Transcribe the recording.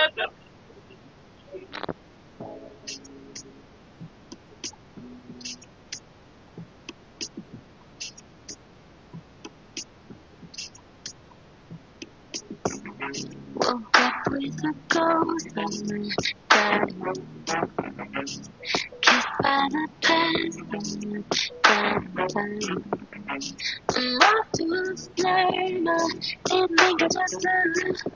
Woke up with a ghost on my side, kissed by the past on my time. I'm off to a flame, didn't think I just